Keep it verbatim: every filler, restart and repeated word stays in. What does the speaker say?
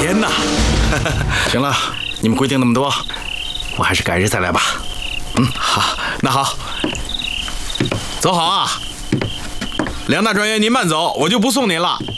天哪！行了，你们规定那么多，我还是改日再来吧。嗯，好，那好，走好啊。梁大专员，您慢走，我就不送您了。